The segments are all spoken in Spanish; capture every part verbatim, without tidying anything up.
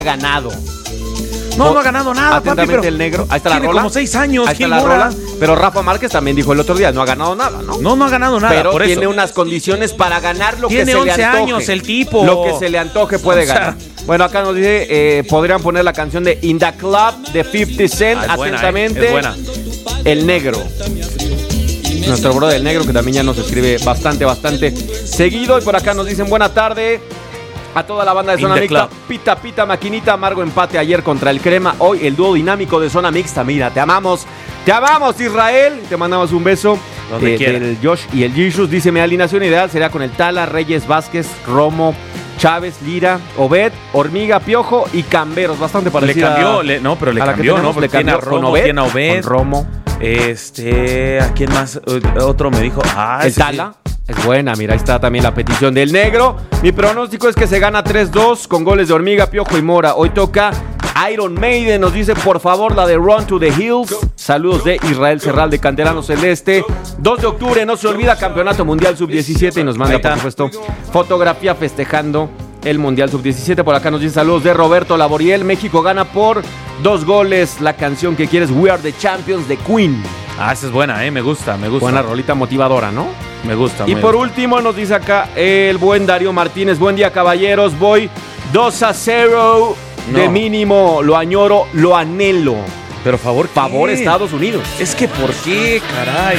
ganado. No, no ha ganado nada, papi, pero el negro. Ahí está la tiene rola. como seis años. Ahí está la rola. Pero Rafa Márquez también dijo el otro día, no ha ganado nada, ¿no? No, no ha ganado nada. Pero por tiene eso. unas condiciones para ganar lo tiene que se le once antoje. años el tipo. Lo que se le antoje puede o sea, ganar. Bueno, acá nos dice, eh, podrían poner la canción de In the Club de fifty Cent. Ah, es buena, atentamente. eh, es buena. El negro. Nuestro bro del negro, que también ya nos escribe bastante, bastante seguido. Y por acá nos dicen, buena tarde a toda la banda de Zona Mixta. Club. Pita, pita, maquinita, amargo empate ayer contra el Crema. Hoy el dúo dinámico de Zona Mixta. Mira, te amamos. Te amamos, Israel. Te mandamos un beso. Donde eh, quiera. Del Josh y el Jesus. Dice, mi alineación ideal sería con el Tala, Reyes, Vázquez, Romo, Chávez, Lira, Obed, Hormiga, Piojo y Camberos. Bastante parecido. Le cambió, le, no, pero le cambió, ¿no? Le Tiene cambió a Romo, Obed, tiene a Obed. con Romo. Este, ¿a quién más? Otro me dijo, ah, el Tala. Es buena, mira, ahí está también la petición del negro. Mi pronóstico es que se gana tres dos con goles de Hormiga, Piojo y Mora. Hoy toca Iron Maiden, nos dice por favor la de Run to the Hills. Saludos de Israel Serral de Canterano Celeste. dos de octubre, no se olvida, Campeonato Mundial sub diecisiete. Y nos manda, por supuesto, fotografía festejando el Mundial sub diecisiete. Por acá nos dice saludos de Roberto Laboriel. México gana por dos goles. La canción que quieres, We Are the Champions de Queen. Ah, esa es buena, eh, me gusta, me gusta. Buena rolita motivadora, ¿no? Me gusta. Y por último nos dice acá el buen Darío Martínez. Buen día, caballeros. Voy dos a cero no. de mínimo. Lo añoro, lo anhelo. Pero favor, ¿qué? Favor Estados Unidos. Es que ¿por qué, caray?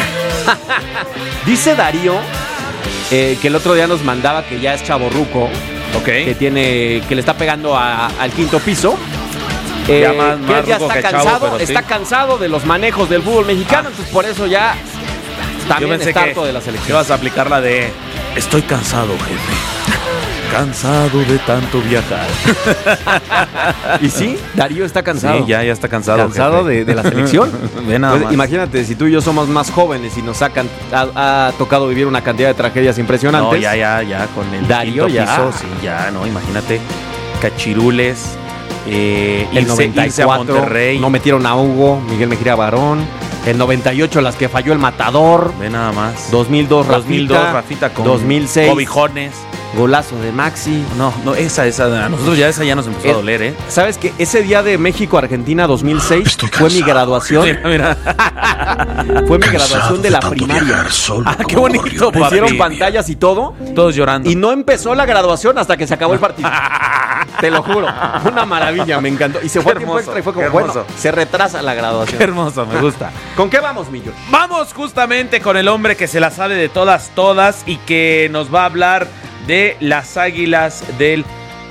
Dice Darío eh, que el otro día nos mandaba que ya es chavorruco. Ok. Que tiene, que le está pegando a, al quinto piso. Eh, ya más, que más ya está que cansado, chavo, está sí. cansado de los manejos del fútbol mexicano, ah. entonces por eso ya también está harto de la selección. Que vas a aplicar la de estoy cansado, jefe. Cansado de tanto viajar. ¿Y sí? Darío está cansado. Sí, ya, ya está cansado. ¿Cansado de, de la selección? Ve nada pues, más. Imagínate, si tú y yo somos más jóvenes y nos sacan, ha, ha tocado vivir una cantidad de tragedias impresionantes. No, ya, ya, ya, con el Darío quinto ya. piso, sí, ya, no, imagínate. Cachirules, eh, el irse, noventa y cuatro, irse a Monterrey. No metieron a Hugo, Miguel Mejía Barón. El noventa y ocho, las que falló el Matador. Ve nada más. dos mil dos, Rafita. dos mil dos, Rafita con dos mil seis, cobijones. Golazo de Maxi. No, no, esa, esa, a nosotros ya esa ya nos empezó es, a doler, ¿eh? ¿Sabes qué? Ese día de México-Argentina dos mil seis Estoy fue mi graduación. Mira, mira. Fue mi graduación de la primaria. Ah, qué bonito, pusieron pantallas y todo. Todos llorando. Y no empezó la graduación hasta que se acabó el partido. Te lo juro. Una maravilla, me encantó. Y se fue a tiempo extra y fue como, bueno, se retrasa la graduación. Qué hermoso, me gusta. ¿Con qué vamos, Millo? Vamos justamente con el hombre que se la sabe de todas, todas y que nos va a hablar de las Águilas del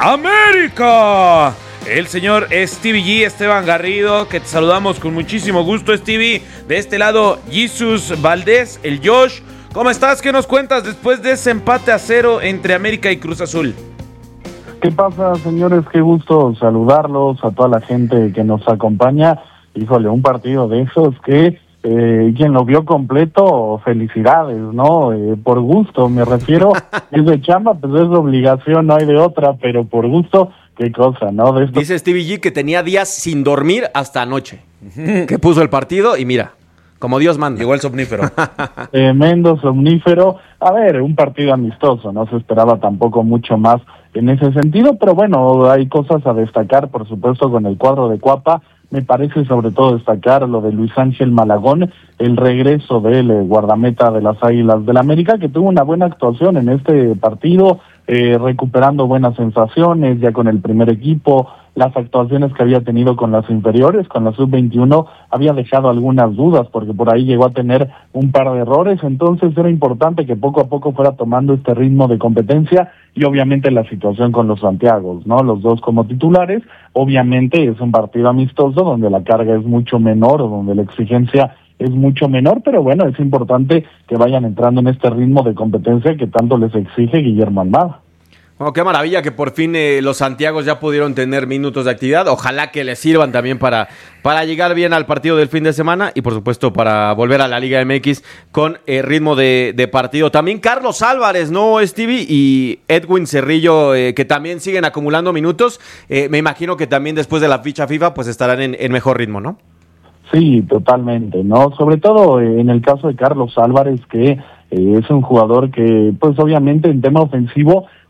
América. El señor Stevie G, Esteban Garrido, que te saludamos con muchísimo gusto, Stevie. De este lado, Jesus Valdés, el Josh. ¿Cómo estás? ¿Qué nos cuentas después de ese empate a cero entre América y Cruz Azul? ¿Qué pasa, señores? Qué gusto saludarlos, a toda la gente que nos acompaña. Híjole, un partido de esos que eh, quien lo vio completo, felicidades, ¿no? Eh, por gusto, me refiero, es de chamba, pues es de obligación, no hay de otra, pero por gusto, qué cosa, ¿no? De esto... Dice Stevie G que tenía días sin dormir hasta anoche, que puso el partido y mira, como Dios manda. Llegó el somnífero. Tremendo somnífero. A ver, un partido amistoso, no se esperaba tampoco mucho más en ese sentido, pero bueno, hay cosas a destacar, por supuesto, con el cuadro de Cuapa. Me parece sobre todo destacar lo de Luis Ángel Malagón, el regreso del eh, guardameta de las Águilas del América, que tuvo una buena actuación en este partido, eh, recuperando buenas sensaciones ya con el primer equipo. Las actuaciones que había tenido con las inferiores, con la sub veintiuno, había dejado algunas dudas porque por ahí llegó a tener un par de errores, entonces era importante que poco a poco fuera tomando este ritmo de competencia y obviamente la situación con los Santiagos, ¿no? Los dos como titulares, obviamente es un partido amistoso donde la carga es mucho menor o donde la exigencia es mucho menor, pero bueno, es importante que vayan entrando en este ritmo de competencia que tanto les exige Guillermo Almada. Bueno, qué maravilla que por fin eh, los Santiagos ya pudieron tener minutos de actividad. Ojalá que les sirvan también para, para llegar bien al partido del fin de semana y por supuesto para volver a la Liga M X con eh, ritmo de, de partido. También Carlos Álvarez, ¿no, Stevie? Y Edwin Cerrillo, eh, que también siguen acumulando minutos. Eh, me imagino que también después de la ficha FIFA pues estarán en, en mejor ritmo, ¿no? Sí, totalmente, ¿no? Sobre todo eh, en el caso de Carlos Álvarez, que eh, es un jugador que, pues obviamente en tema ofensivo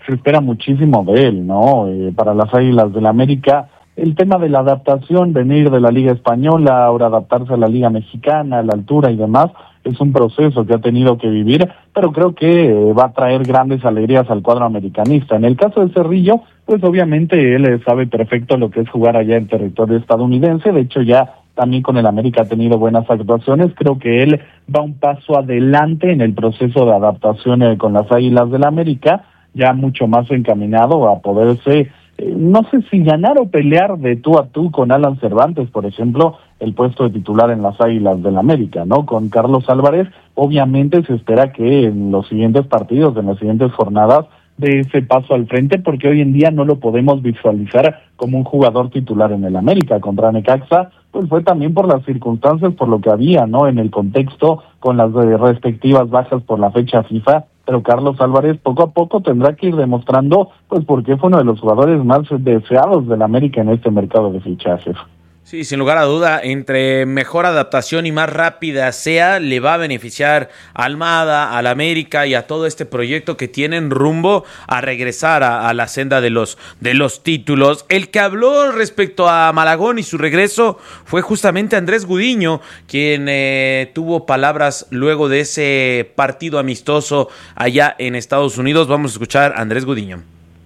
se espera muchísimo de él, ¿no? Eh, para las Águilas del América, el tema de la adaptación, venir de la Liga Española, ahora adaptarse a la Liga Mexicana, a la altura y demás, es un proceso que ha tenido que vivir, pero creo que eh, va a traer grandes alegrías al cuadro americanista. En el caso de Cerrillo, pues obviamente él eh, sabe perfecto lo que es jugar allá en territorio estadounidense, de hecho ya también con el América ha tenido buenas actuaciones, creo que él va un paso adelante en el proceso de adaptación eh, con las Águilas del América, ya mucho más encaminado a poderse, eh, no sé si ganar o pelear de tú a tú con Alan Cervantes, por ejemplo, el puesto de titular en las Águilas del América, ¿no? Con Carlos Álvarez, obviamente se espera que en los siguientes partidos, en las siguientes jornadas, de ese paso al frente, porque hoy en día no lo podemos visualizar como un jugador titular en el América. Contra Necaxa, pues fue también por las circunstancias, por lo que había, ¿no? En el contexto, con las respectivas bajas por la fecha FIFA, pero Carlos Álvarez poco a poco tendrá que ir demostrando, pues, por qué fue uno de los jugadores más deseados del América en este mercado de fichajes. Sí, sin lugar a duda, entre mejor adaptación y más rápida sea, le va a beneficiar a Almada, al América y a todo este proyecto que tienen rumbo a regresar a, a la senda de los, de los títulos. El que habló respecto a Malagón y su regreso fue justamente Andrés Gudiño, quien eh, tuvo palabras luego de ese partido amistoso allá en Estados Unidos. Vamos a escuchar a Andrés Gudiño.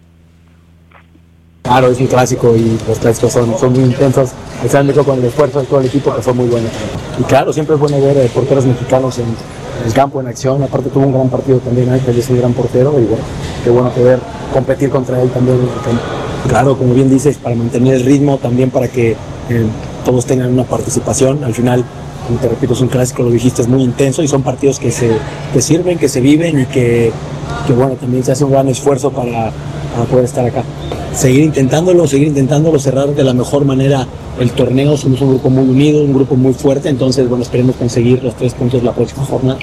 Claro, es un clásico y los clásicos son, son muy intensos. El mejor con el esfuerzo de todo el equipo que fue muy bueno. Y claro, siempre es bueno ver porteros mexicanos en, en el campo, en acción. Aparte tuvo un gran partido también, ¿eh? Que es un gran portero y bueno, qué bueno poder competir contra él también en el campo. Claro, como bien dices, para mantener el ritmo, también para que eh, todos tengan una participación. Al final, como te repito, es un clásico, lo dijiste, es muy intenso y son partidos que se que sirven, que se viven y que, que bueno, también se hace un gran esfuerzo para, para poder estar acá. Seguir intentándolo, seguir intentándolo, cerrar de la mejor manera el torneo. Somos un grupo muy unido, un grupo muy fuerte, entonces bueno, esperemos conseguir los tres puntos la próxima jornada.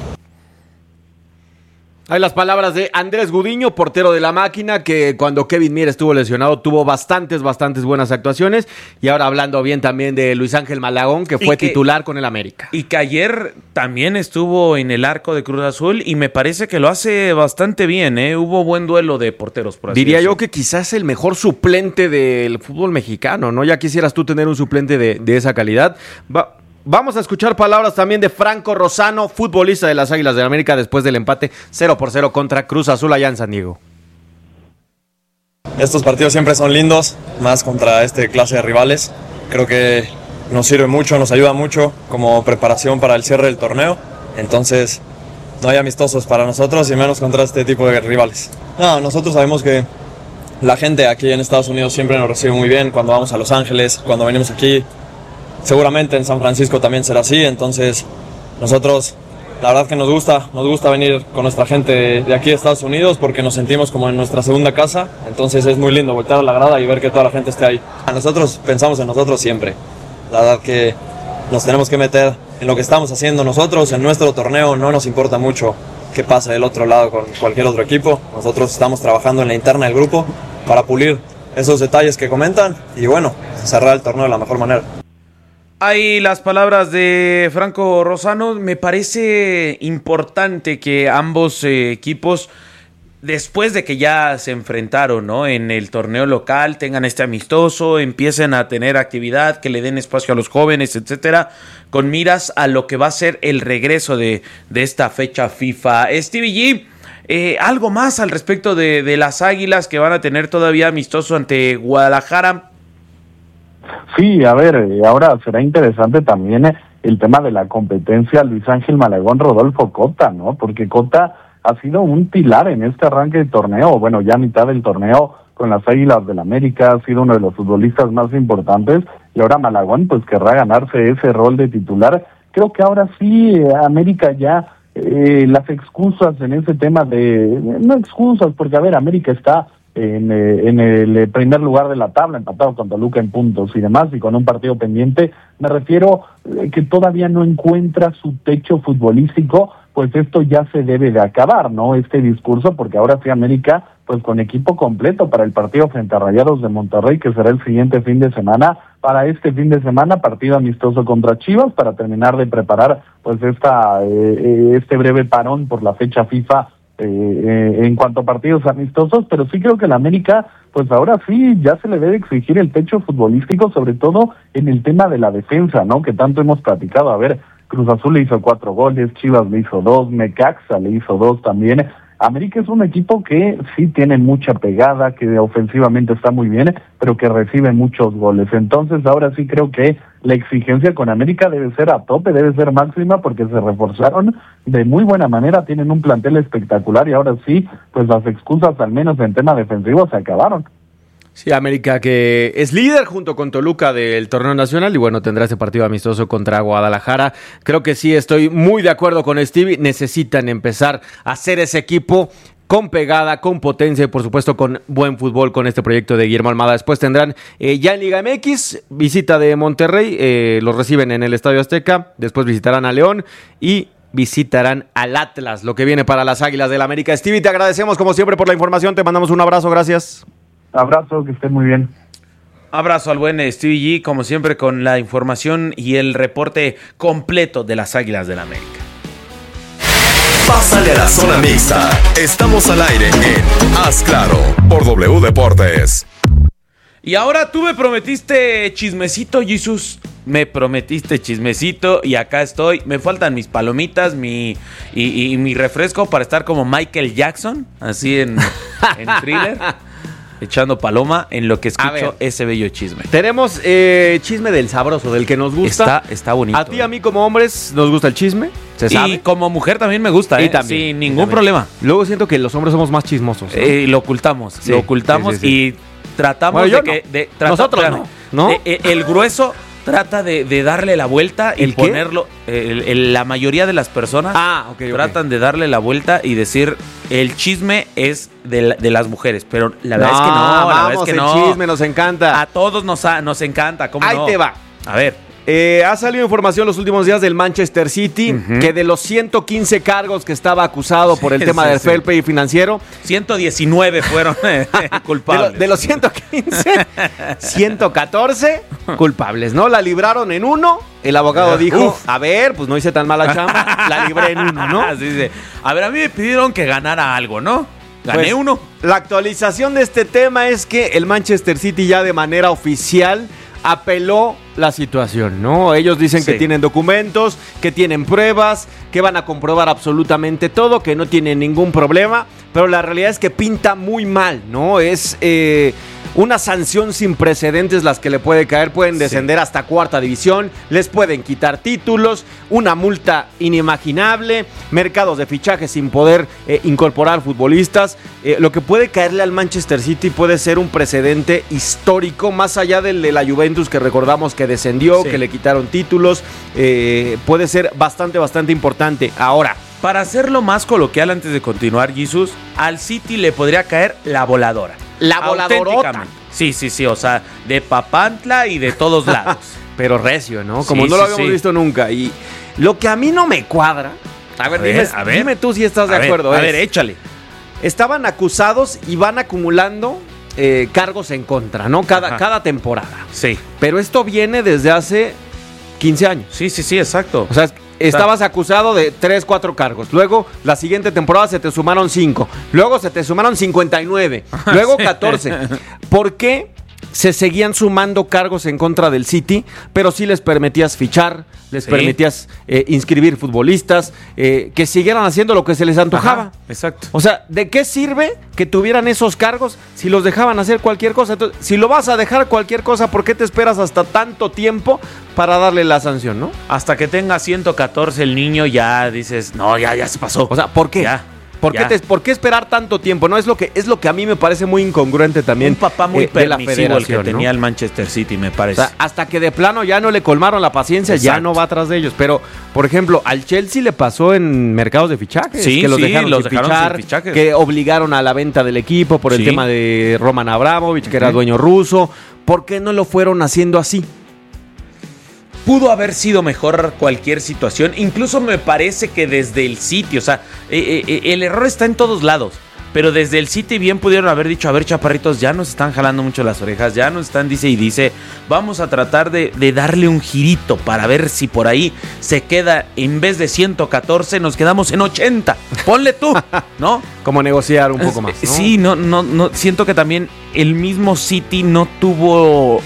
Hay las palabras de Andrés Gudiño, portero de la máquina, que cuando Kevin Mier estuvo lesionado tuvo bastantes, bastantes buenas actuaciones. Y ahora hablando bien también de Luis Ángel Malagón, que fue que, titular con el América. Y que ayer también estuvo en el arco de Cruz Azul y me parece que lo hace bastante bien, ¿eh? Hubo buen duelo de porteros, por así Diría decirlo. yo que quizás el mejor suplente del fútbol mexicano, ¿no? Ya quisieras tú tener un suplente de, de esa calidad. Va... Vamos a escuchar palabras también de Franco Rosano, futbolista de las Águilas del América, después del empate cero por cero contra Cruz Azul allá en San Diego. Estos partidos siempre son lindos, más contra este clase de rivales. Creo que nos sirve mucho, nos ayuda mucho como preparación para el cierre del torneo. Entonces, no hay amistosos para nosotros y menos contra este tipo de rivales. No, nosotros sabemos que la gente aquí en Estados Unidos siempre nos recibe muy bien cuando vamos a Los Ángeles, cuando venimos aquí. Seguramente en San Francisco también será así, entonces nosotros la verdad que nos gusta, nos gusta venir con nuestra gente de aquí de Estados Unidos porque nos sentimos como en nuestra segunda casa, entonces es muy lindo voltear a la grada y ver que toda la gente esté ahí. Nosotros pensamos en nosotros siempre, la verdad que nos tenemos que meter en lo que estamos haciendo nosotros, en nuestro torneo, no nos importa mucho qué pasa del otro lado con cualquier otro equipo, nosotros estamos trabajando en la interna del grupo para pulir esos detalles que comentan y bueno, cerrar el torneo de la mejor manera. Hay las palabras de Franco Rosano. Me parece importante que ambos eh, equipos, después de que ya se enfrentaron, ¿no?, en el torneo local, tengan este amistoso, empiecen a tener actividad, que le den espacio a los jóvenes, etcétera, con miras a lo que va a ser el regreso de, de esta fecha FIFA. Stevie G, eh, algo más al respecto de, de las Águilas que van a tener todavía amistoso ante Guadalajara. Sí, a ver, ahora será interesante también el tema de la competencia Luis Ángel Malagón, Rodolfo Cota, ¿no? Porque Cota ha sido un pilar en este arranque de torneo, bueno, ya a mitad del torneo con las Águilas del América, ha sido uno de los futbolistas más importantes y ahora Malagón pues querrá ganarse ese rol de titular. Creo que ahora sí América ya, eh, las excusas en ese tema de, no excusas, porque a ver, América está En, eh, en el primer lugar de la tabla, empatado con Toluca en puntos y demás, y con un partido pendiente, me refiero eh, que todavía no encuentra su techo futbolístico, pues esto ya se debe de acabar, ¿no? Este discurso, porque ahora sí América, pues con equipo completo para el partido frente a Rayados de Monterrey, que será el siguiente fin de semana, para este fin de semana, partido amistoso contra Chivas, para terminar de preparar, pues esta eh, este breve parón por la fecha FIFA eh, eh, en cuanto a partidos amistosos, pero sí creo que la América, pues ahora sí, ya se le debe exigir el techo futbolístico, sobre todo en el tema de la defensa, ¿no? Que tanto hemos platicado. A ver, Cruz Azul le hizo cuatro goles, Chivas le hizo dos, Necaxa le hizo dos también. América es un equipo que sí tiene mucha pegada, que ofensivamente está muy bien, pero que recibe muchos goles. Entonces ahora sí creo que la exigencia con América debe ser a tope, debe ser máxima, porque se reforzaron de muy buena manera, tienen un plantel espectacular y ahora sí, pues las excusas al menos en tema defensivo se acabaron. Sí, América que es líder junto con Toluca del torneo nacional y bueno, tendrá ese partido amistoso contra Guadalajara. Creo que sí, estoy muy de acuerdo con Stevie. Necesitan empezar a hacer ese equipo con pegada, con potencia y por supuesto con buen fútbol con este proyecto de Guillermo Almada. Después tendrán eh, ya en Liga M X, visita de Monterrey, eh, los reciben en el Estadio Azteca, después visitarán a León y visitarán al Atlas, lo que viene para las Águilas del América. Stevie, te agradecemos como siempre por la información, te mandamos un abrazo, gracias. Abrazo, que estén muy bien. Abrazo al buen Stevie G, como siempre, con la información y el reporte completo de las Águilas del América. Pásale a la zona mixta. Estamos al aire en Haz Claro por W Deportes. Y ahora tú me prometiste chismecito, Jesus. Me prometiste chismecito y acá estoy. Me faltan mis palomitas mi y, y, y mi refresco para estar como Michael Jackson, así en, en Thriller. Echando paloma en lo que escucho ese bello chisme. Tenemos eh, chisme del sabroso, del que nos gusta. Está, está bonito. A ti y a mí como hombres nos gusta el chisme, se sabe. Y como mujer también me gusta, ¿eh? Y también, sin y ningún también. problema. Luego siento que los hombres somos más chismosos, ¿no? Eh, lo ocultamos, Sí, lo ocultamos sí, sí, sí. y tratamos Bueno, yo de que... no. De, trata- Nosotros espérame, no, ¿no? Eh, eh, el grueso trata de, de darle la vuelta y ¿El qué? ponerlo... eh, el- el- la mayoría de las personas Ah, ok, ok. tratan de darle la vuelta y decir el chisme es de, la- de las mujeres, pero la verdad No, es que no, la vamos, verdad es que el no. chisme nos encanta. A todos nos, ha- nos encanta, ¿cómo Ahí no? te va. A ver. Eh, ha salido información los últimos días del Manchester City, Ujú. que de los ciento quince cargos que estaba acusado por el Sí, tema sí, del sí. fair play financiero, ciento diecinueve fueron eh, de, lo- culpables. de los ciento quince, ciento catorce culpables, ¿no? La libraron en uno, el abogado dijo, Uf. a ver, pues no hice tan mala chamba, la libré en uno, ¿no? Así dice. A ver, a mí me pidieron que ganara algo, ¿no? Gané Pues, uno. La actualización de este tema es que el Manchester City ya de manera oficial apeló la situación, ¿no? Ellos dicen que Sí. tienen documentos, que tienen pruebas, que van a comprobar absolutamente todo, que no tienen ningún problema, pero la realidad es que pinta muy mal, ¿no? Es eh, una sanción sin precedentes las que le puede caer, pueden descender Sí. hasta cuarta división, les pueden quitar títulos, una multa inimaginable, mercados de fichajes sin poder eh, incorporar futbolistas. Eh, lo que puede caerle al Manchester City puede ser un precedente histórico, más allá del de la Juventus que recordamos que descendió, Sí. que le quitaron títulos, eh, puede ser bastante, bastante importante. Ahora, Para hacerlo más coloquial antes de continuar, Jesus, al City le podría caer la voladora. La voladorota. Auténticamente. Sí, sí, sí, o sea, de Papantla y de todos lados. pero recio, ¿no? Como Sí, no lo sí, habíamos sí. visto nunca. Y lo que a mí no me cuadra, a ver, A ver, dime, a ver. dime tú si estás de A ver, acuerdo. A es- ver, échale. Estaban acusados y van acumulando eh, cargos en contra, ¿no? Cada, Ajá. cada temporada. Sí, Pero esto viene desde hace quince años. sí, sí, sí, exacto. O sea, estabas acusado de tres, cuatro cargos. Luego, la siguiente temporada se te sumaron cinco. Luego se te sumaron cincuenta y nueve. Luego catorce. ¿Por qué se seguían sumando cargos en contra del City, pero sí les permitías fichar, les Sí. permitías eh, inscribir futbolistas, eh, que siguieran haciendo lo que se les antojaba? Ajá, exacto. O sea, ¿de qué sirve que tuvieran esos cargos si los dejaban hacer cualquier cosa? Entonces, si lo vas a dejar cualquier cosa, ¿por qué te esperas hasta tanto tiempo para darle la sanción, no? Hasta que tenga ciento catorce el niño ya dices, no, ya, ya se pasó. O sea, ¿por qué? Ya, ¿Por, ya. qué te- ¿Por qué esperar tanto tiempo? No es lo que es lo que a mí me parece muy incongruente también. Un papá muy eh, de la permisivo el que federación, ¿no? tenía el Manchester City, me O parece. sea, hasta que de plano ya no le colmaron la paciencia, ya Exacto. no va atrás de ellos. Pero, por ejemplo, al Chelsea le pasó en mercados de fichajes. Sí, que los sí, dejaron, los sin, dejaron fichar, sin fichajes. que obligaron a la venta del equipo por el Sí. tema de Roman Abramovich, que era dueño ruso. ¿Por qué no lo fueron haciendo así? Pudo haber sido mejor cualquier situación. Incluso me parece que desde el sitio, o sea, eh, eh, el error está en todos lados. pero desde el City bien pudieron haber dicho, a ver, chaparritos, ya nos están jalando mucho las orejas, ya nos están dice y dice, vamos a tratar de, de darle un girito para ver si por ahí se queda, en vez de ciento catorce, nos quedamos en ochenta. Ponle tú, ¿no? Como negociar un poco más, ¿no? Sí, no, no, no, siento que también el mismo City no tuvo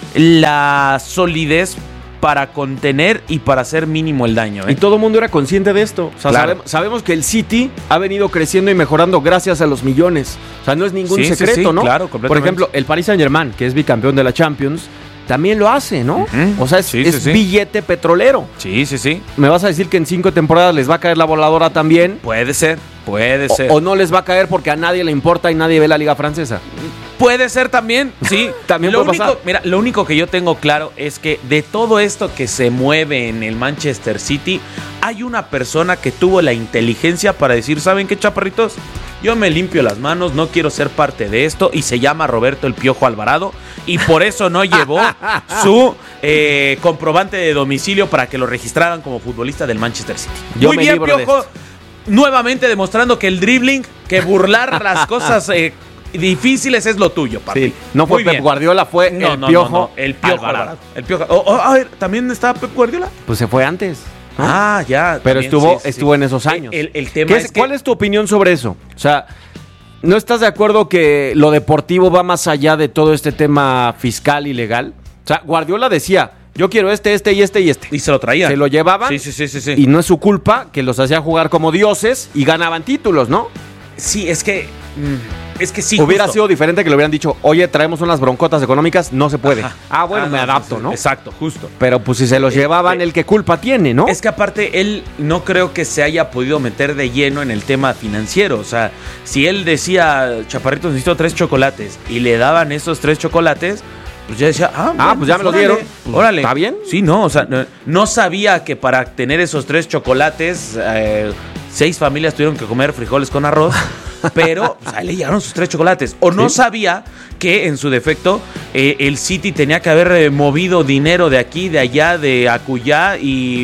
la solidez para contener y para hacer mínimo el daño, ¿eh? Y todo el mundo era consciente de esto. O sea, Claro. sabe- sabemos que el City ha venido creciendo y mejorando gracias a los millones. O sea, no es ningún Sí, sí, secreto, sí, ¿no? claro, Por completamente. ejemplo, el Paris Saint-Germain, que es bicampeón de la Champions, también lo hace, ¿no? Ujú. O sea, es, Sí, sí, es sí. billete petrolero. Sí, sí, sí. ¿Me vas a decir que en cinco temporadas les va a caer la voladora también? Puede ser, puede ser. O, o no les va a caer porque a nadie le importa y nadie ve la Liga Francesa. Puede ser también, sí. También lo puede único, pasar. Mira, lo único que yo tengo claro es que de todo esto que se mueve en el Manchester City, hay una persona que tuvo la inteligencia para decir, ¿saben qué, chaparritos? Yo me limpio las manos, no quiero ser parte de esto, y se llama Roberto el Piojo Alvarado, y por eso no llevó su eh, comprobante de domicilio para que lo registraran como futbolista del Manchester City. Yo Muy me bien, libro de Piojo. esto. Nuevamente demostrando que el dribbling, que burlar las cosas eh, difíciles es lo tuyo, papi. Sí, no fue Muy Pep bien. Guardiola, fue No, el no, Piojo. no, no, el Piojo Alvarado. Alvarado. El Piojo. Oh, oh, a ver, ¿también está Pep Guardiola? Pues se fue antes, ¿no? Ah, ya. Pero también, estuvo, sí, sí, estuvo sí. en esos años. El, el tema ¿Qué es, es- que ¿Cuál es tu opinión sobre eso? O sea, ¿no estás de acuerdo que lo deportivo va más allá de todo este tema fiscal y legal? O sea, Guardiola decía, yo quiero este, este y este y este. y se lo traían. Se lo llevaban. Sí, sí, sí, sí, sí. Y no es su culpa que los hacía jugar como dioses y ganaban títulos, ¿no? Sí, es que mm, es que sí. Hubiera justo. sido diferente que le hubieran dicho, oye, traemos unas broncotas económicas, no se puede. Ajá. Ah, bueno, Ah, me no, adapto, sí, sí, ¿no? Exacto, justo. Pero pues si se los Eh, llevaban, eh, el que culpa tiene, ¿no? Es que aparte él no creo que se haya podido meter de lleno en el tema financiero. O sea, si él decía, chaparritos, necesito tres chocolates, y le daban esos tres chocolates, pues ya decía, ah, Ah, bueno, pues ya me los órale, dieron. Pues, Órale. ¿está bien? Sí, no, o sea, no, no sabía que para tener esos tres chocolates, eh, seis familias tuvieron que comer frijoles con arroz. Pero pues, ahí le llegaron sus tres chocolates. O no Sí. sabía que en su defecto eh, el City tenía que haber eh, movido dinero de aquí, de allá, de acullá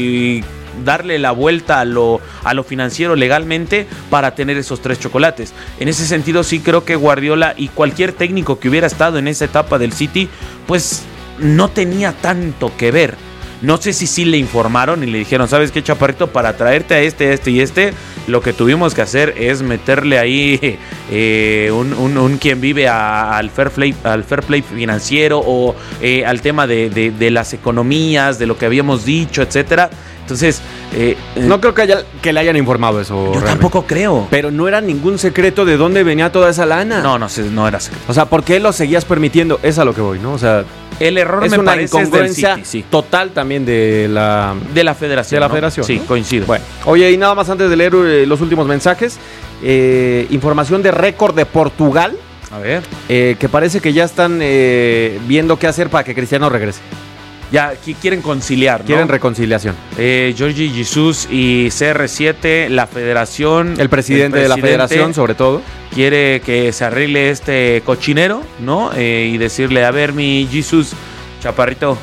y darle la vuelta a lo, a lo financiero legalmente para tener esos tres chocolates. En ese sentido sí creo que Guardiola y cualquier técnico que hubiera estado en esa etapa del City, pues no tenía tanto que ver. No sé si sí le informaron y le dijeron, ¿sabes qué, chaparrito? Para traerte a este, este y este, lo que tuvimos que hacer es meterle ahí eh, un, un, un quien vive a- al, fair play, al fair play financiero o eh, al tema de, de, de las economías, de lo que habíamos dicho, etcétera. Entonces, eh, No creo que, haya- que le hayan informado eso. yo realmente. tampoco creo. Pero no era ningún secreto de dónde venía toda esa lana. No, no, sé, no era secreto. O sea, ¿por qué lo seguías permitiendo? Es a lo que voy, ¿no? O sea, El error es me una parece es del incongruencia City, sí. total también de la, De la federación. de la ¿no? federación. Sí, ¿no? coincido. Bueno, oye, y nada más antes de leer eh, los últimos mensajes, eh, información de récord de Portugal, A ver. eh, que parece que ya están eh, viendo qué hacer para que Cristiano regrese. Ya, aquí quieren conciliar, ¿no? Quieren reconciliación. Eh, Jorge Jesus y C R siete, la federación. El presidente, el de la presidente federación, sobre todo. quiere que se arregle este cochinero, ¿no? Eh, y decirle, a ver, mi Jesus, chaparrito,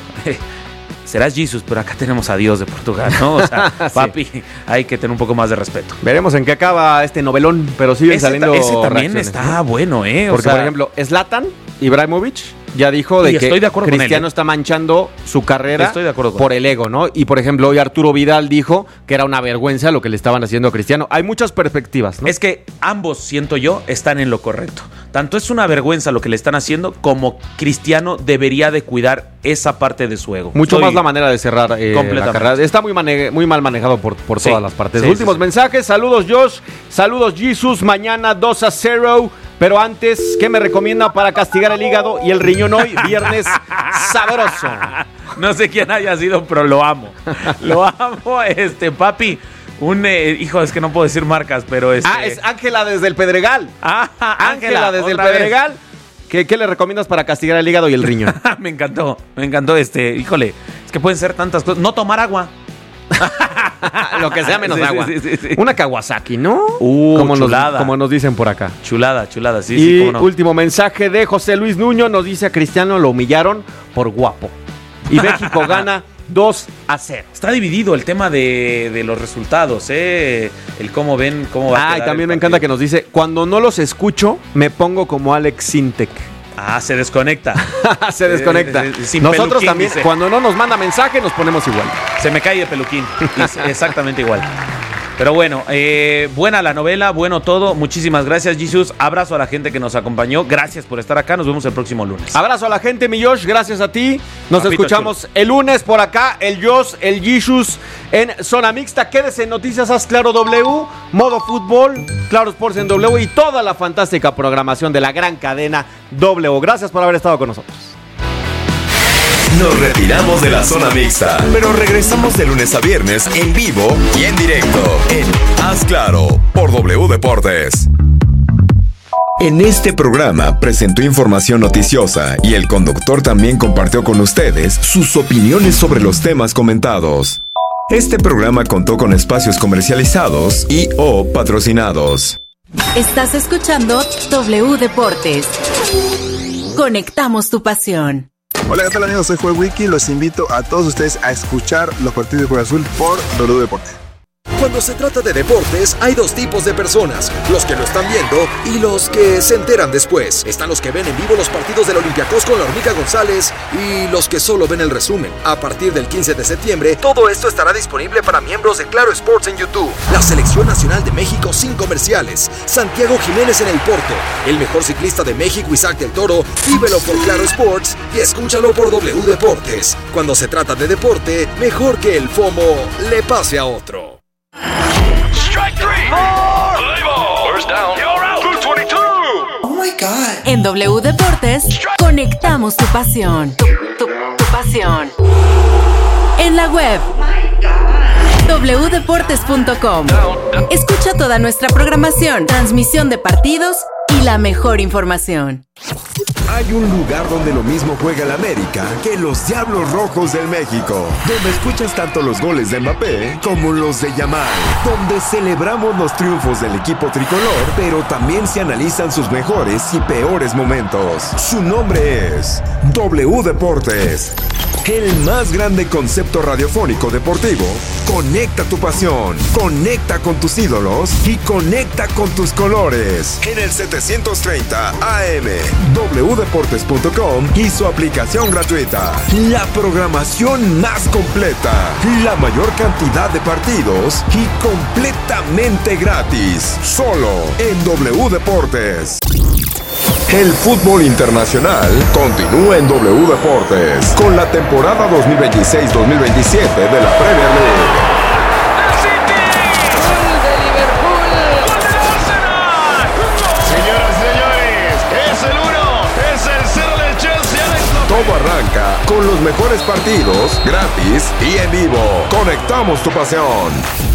serás Jesus, pero acá tenemos a Dios de Portugal, ¿no? O sea, Sí. papi, hay que tener un poco más de respeto. Veremos en qué acaba este novelón, pero siguen Ese, saliendo ta- ese también reacciones, está ¿no? bueno, ¿eh? O Porque, sea, por ejemplo, Zlatan Ibrahimovic ya dijo de Y que estoy de acuerdo con él, Cristiano ¿eh? está manchando su carrera Estoy de acuerdo con por el ego, ¿no? Y, por ejemplo, hoy Arturo Vidal dijo que era una vergüenza lo que le estaban haciendo a Cristiano. Hay muchas perspectivas, ¿no? es que ambos, siento yo, están en lo correcto. Tanto es una vergüenza lo que le están haciendo, como Cristiano debería de cuidar esa parte de su ego. Mucho Estoy- más la manera de cerrar eh, la Completamente. carrera. Está muy, mane- muy mal manejado por, por Sí. todas las partes. Sí, Últimos sí, sí. mensajes. Saludos, Josh. Saludos, Jesus. Mañana dos a cero. Pero antes, ¿qué me recomienda para castigar el hígado y el riñón hoy? Viernes sabroso. No sé quién haya sido, pero lo amo. Lo amo, este, papi. Un, eh, hijo, es que no puedo decir marcas, pero este... Ah, es Ángela desde el Pedregal. Ah, Ángela desde el otra vez. Pedregal. ¿Qué, ¿Qué le recomiendas para castigar el hígado y el riñón? Me encantó, me encantó este, híjole, es que pueden ser tantas cosas. No tomar agua. Lo que sea menos Sí, sí, agua. sí, sí, sí. Una Kawasaki, ¿no? Uh, como, nos, chulada. como nos dicen por acá. Chulada, chulada, sí, y sí, cómo no. último mensaje de José Luis Nuño. Nos dice a Cristiano lo humillaron por guapo. Y México gana dos a cero. Está dividido el tema de, de los resultados, ¿eh? El cómo ven, cómo va a Ah, quedar y también el me partido. encanta que nos dice, cuando no los escucho, me pongo como Alex Sintek. Ah, se desconecta. Se desconecta. Eh, eh, sin Nosotros peluquín, también, dice. cuando no nos manda mensaje, nos ponemos igual. Se me cae de peluquín. Es exactamente igual. Pero bueno, eh, buena la novela, bueno todo. Muchísimas gracias, Jesus. Abrazo a la gente que nos acompañó. Gracias por estar acá. Nos vemos el próximo lunes. Abrazo a la gente, mi Josh. Gracias a ti. Nos Papito escuchamos el lunes por acá. El Josh, el Jesus en Zona Mixta. Quédese en Noticias Haz Claro W, Modo Fútbol, Claro Sports en W y toda la fantástica programación de la gran cadena W. Gracias por haber estado con nosotros. Nos retiramos de la zona mixta, pero regresamos de lunes a viernes en vivo y en directo en Haz Claro por W Deportes. En este programa presentó información noticiosa y el conductor también compartió con ustedes sus opiniones sobre los temas comentados. Este programa contó con espacios comercializados y o patrocinados. Estás escuchando W Deportes. Conectamos tu pasión. Hola, ¿qué tal amigos? Soy Joel Wiki. Los invito a todos ustedes a escuchar los partidos de Cruz Azul por W Deportes. Cuando se trata de deportes, hay dos tipos de personas, los que lo están viendo y los que se enteran después. Están los que ven en vivo los partidos del Olympiacos con la Hormiga González y los que solo ven el resumen. A partir del quince de septiembre, todo esto estará disponible para miembros de Claro Sports en YouTube. La Selección Nacional de México sin comerciales. Santiago Jiménez en el Porto. El mejor ciclista de México, Isaac del Toro. Vívelo por Claro Sports y escúchalo por W Deportes. Cuando se trata de deporte, mejor que el FOMO le pase a otro. En W Deportes, conectamos tu pasión. Tu, tu, tu pasión. En la web, w deportes punto com. Escucha toda nuestra programación, transmisión de partidos y la mejor información. Hay un lugar donde lo mismo juega el América que los Diablos Rojos del México, donde escuchas tanto los goles de Mbappé como los de Yamal, donde celebramos los triunfos del equipo tricolor, pero también se analizan sus mejores y peores momentos. Su nombre es W Deportes. El más grande concepto radiofónico deportivo. Conecta tu pasión, conecta con tus ídolos y conecta con tus colores. En el setecientos treinta A M, w deportes punto com y su aplicación gratuita. La programación más completa, la mayor cantidad de partidos y completamente gratis. Solo en W Deportes. El fútbol internacional continúa en W Deportes con la temporada dos mil veintiséis dos mil veintisiete de la Premier League. Todo arranca con los mejores partidos, gratis y en vivo. Conectamos tu pasión.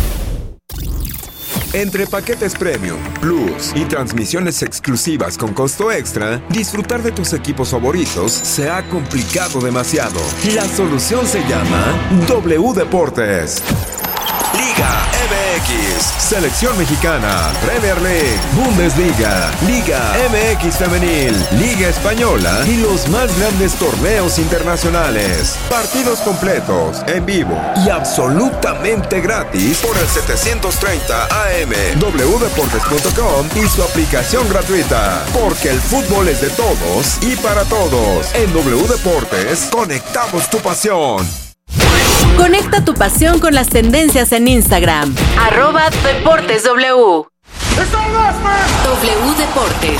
Entre paquetes premium, plus y transmisiones exclusivas con costo extra, disfrutar de tus equipos favoritos se ha complicado demasiado. La solución se llama W Deportes. Liga M X, Selección Mexicana, Premier League, Bundesliga, Liga M X Femenil, Liga Española y los más grandes torneos internacionales. Partidos completos, en vivo y absolutamente gratis por el setecientos treinta A M, w deportes punto com y su aplicación gratuita. Porque el fútbol es de todos y para todos. En W Deportes, conectamos tu pasión. Conecta tu pasión con las tendencias en Instagram. Arroba Deportes W. W Deportes.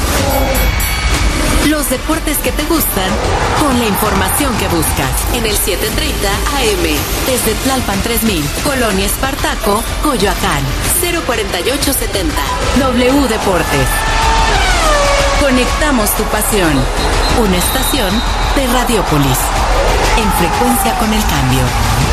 Los deportes que te gustan con la información que buscas. En el setecientos treinta A M. Desde Tlalpan tres mil. Colonia Espartaco, Coyoacán. cero cuarenta y ocho setenta. W Deportes. Conectamos tu pasión. Una estación de Radiópolis. En frecuencia con el cambio.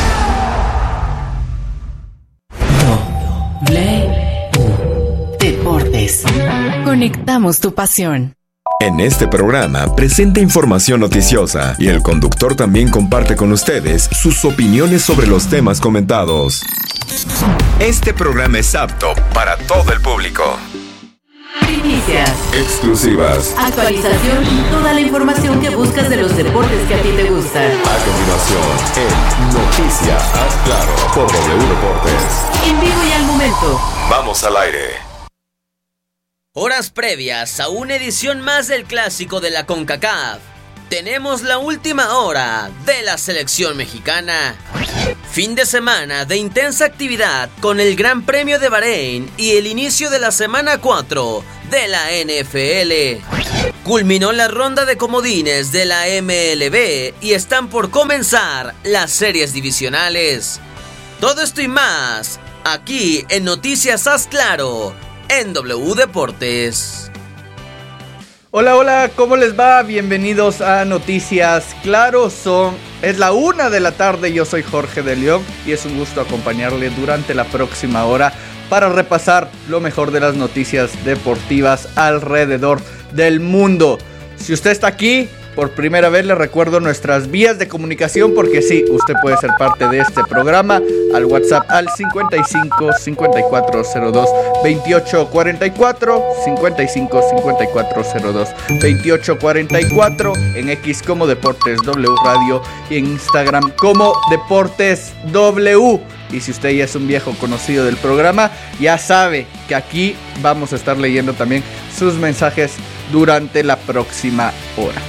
W Deportes. Conectamos tu pasión. En este programa presenta información noticiosa y el conductor también comparte con ustedes sus opiniones sobre los temas comentados. Este programa es apto para todo el público. Primicias, Exclusivas. actualización y toda la información que buscas de los deportes que a ti te gustan. A continuación, información en Noticias Haz Claro por W Deportes. En vivo y al momento. Vamos al aire. Horas previas a una edición más del Clásico de la CONCACAF. Tenemos la última hora de la selección mexicana. Fin de semana de intensa actividad con el Gran Premio de Bahrein y el inicio de la semana cuatro de la N F L. Culminó la ronda de comodines de la M L B y están por comenzar las series divisionales. Todo esto y más, aquí en Noticias Haz Claro, en W Deportes. Hola, hola, ¿cómo les va? Bienvenidos a Noticias Claro. Son, es la una de la tarde, yo soy Jorge de León y es un gusto acompañarle durante la próxima hora para repasar lo mejor de las noticias deportivas alrededor del mundo. Si usted está aquí por primera vez, le recuerdo nuestras vías de comunicación, porque sí, usted puede ser parte de este programa al WhatsApp al cincuenta y cinco, cincuenta y cuatro cero dos, veintiocho cuarenta y cuatro, cincuenta y cinco, cincuenta y cuatro cero dos, veintiocho cuarenta y cuatro, en X como Deportes W Radio y en Instagram como Deportes W. Y si usted ya es un viejo conocido del programa, ya sabe que aquí vamos a estar leyendo también sus mensajes durante la próxima hora.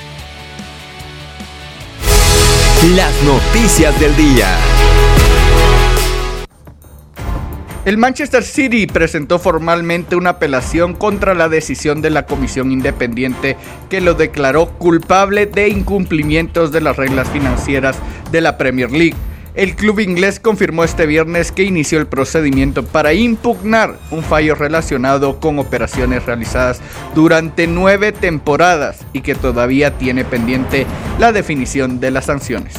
Las noticias del día. El Manchester City presentó formalmente una apelación contra la decisión de la comisión independiente que lo declaró culpable de incumplimientos de las reglas financieras de la Premier League. El club inglés confirmó este viernes que inició el procedimiento para impugnar un fallo relacionado con operaciones realizadas durante nueve temporadas y que todavía tiene pendiente la definición de las sanciones.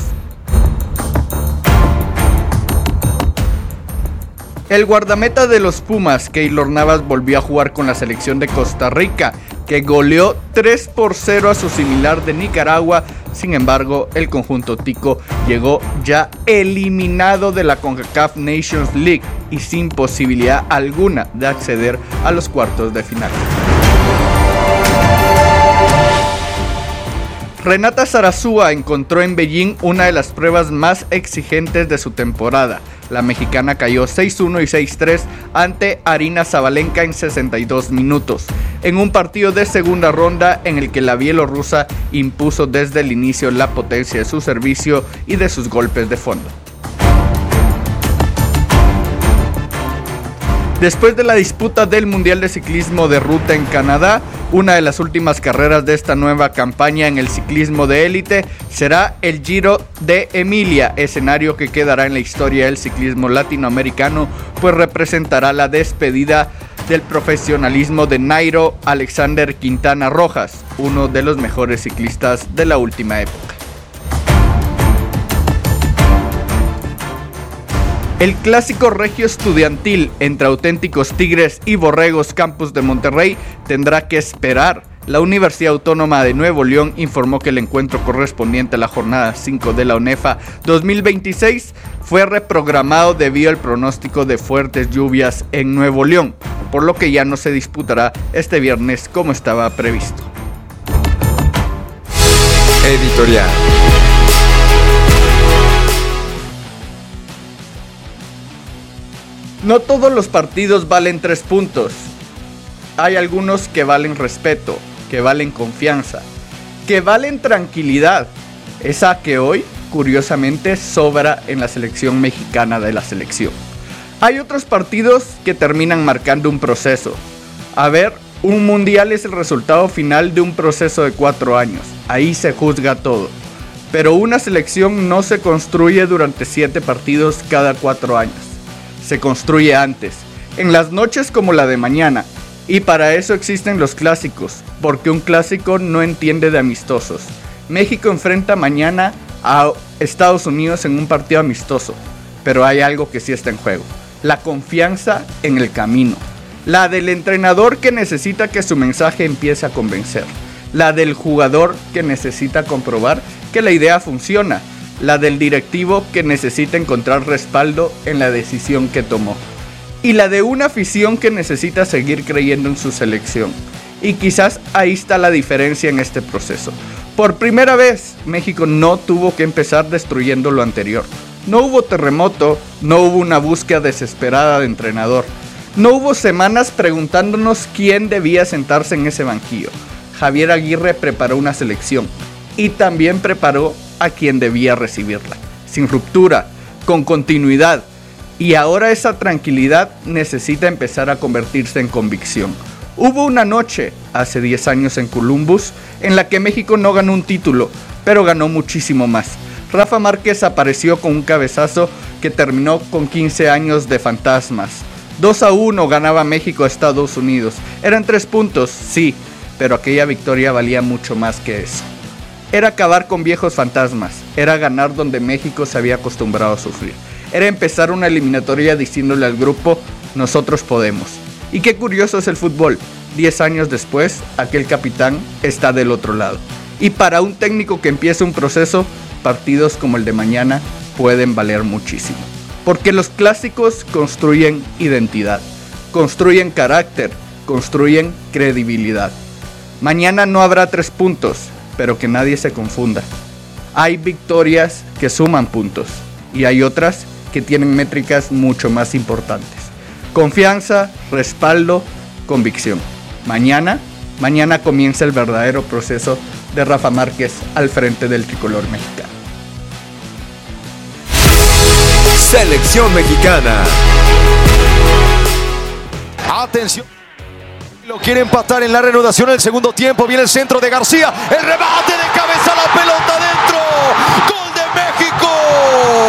El guardameta de los Pumas, Keylor Navas, volvió a jugar con la selección de Costa Rica, que goleó tres por cero a su similar de Nicaragua. Sin embargo, el conjunto tico llegó ya eliminado de la CONCACAF Nations League y sin posibilidad alguna de acceder a los cuartos de final. Renata Zarazúa encontró en Beijing una de las pruebas más exigentes de su temporada. La mexicana cayó seis uno y seis tres ante Arina Zabalenka en sesenta y dos minutos, en un partido de segunda ronda en el que la bielorrusa impuso desde el inicio la potencia de su servicio y de sus golpes de fondo. Después de la disputa del Mundial de Ciclismo de Ruta en Canadá, una de las últimas carreras de esta nueva campaña en el ciclismo de élite será el Giro de Emilia, escenario que quedará en la historia del ciclismo latinoamericano, pues representará la despedida del profesionalismo de Nairo Alexander Quintana Rojas, uno de los mejores ciclistas de la última época. El clásico regio estudiantil entre auténticos Tigres y Borregos Campus de Monterrey tendrá que esperar. La Universidad Autónoma de Nuevo León informó que el encuentro correspondiente a la jornada cinco de la ONEFA dos mil veintiséis fue reprogramado debido al pronóstico de fuertes lluvias en Nuevo León, por lo que ya no se disputará este viernes como estaba previsto. Editorial. No todos los partidos valen tres puntos. Hay algunos que valen respeto, que valen confianza, que valen tranquilidad. Esa que hoy, curiosamente, sobra en la selección mexicana de la selección. Hay otros partidos que terminan marcando un proceso. A ver, un mundial es el resultado final de un proceso de cuatro años. Ahí se juzga todo. Pero una selección no se construye durante siete partidos cada cuatro años. Se construye antes, en las noches como la de mañana, y para eso existen los clásicos, porque un clásico no entiende de amistosos. México enfrenta mañana a Estados Unidos en un partido amistoso, pero hay algo que sí está en juego: la confianza en el camino, la del entrenador que necesita que su mensaje empiece a convencer, la del jugador que necesita comprobar que la idea funciona, la del directivo que necesita encontrar respaldo en la decisión que tomó, y la de una afición que necesita seguir creyendo en su selección. Y quizás ahí está la diferencia en este proceso, Por primera vez, México no tuvo que empezar destruyendo lo anterior. No hubo terremoto, no hubo una búsqueda desesperada de entrenador. No hubo semanas preguntándonos quién debía sentarse en ese banquillo. Javier Aguirre preparó una selección y también preparó a quien debía recibirla. Sin ruptura, con continuidad. Y ahora esa tranquilidad necesita empezar a convertirse en convicción. Hubo una noche, hace diez años en Columbus, en la que México no ganó un título, pero ganó muchísimo más. Rafa Márquez apareció con un cabezazo que terminó con quince años de fantasmas. dos a uno ganaba México a Estados Unidos. Eran tres puntos, sí, pero aquella victoria valía mucho más que eso. Era acabar con viejos fantasmas, era ganar donde México se había acostumbrado a sufrir. Era empezar una eliminatoria diciéndole al grupo, nosotros podemos. Y qué curioso es el fútbol, diez años después, aquel capitán está del otro lado. Y para un técnico que empieza un proceso, partidos como el de mañana pueden valer muchísimo. Porque los clásicos construyen identidad, construyen carácter, construyen credibilidad. Mañana no habrá tres puntos, pero que nadie se confunda. Hay victorias que suman puntos y hay otras que tienen métricas mucho más importantes. Confianza, respaldo, convicción. Mañana, mañana comienza el verdadero proceso de Rafa Márquez al frente del tricolor mexicano. Selección mexicana. Atención. Lo quiere empatar en la reanudación del segundo tiempo. Viene el centro de García. El rebate de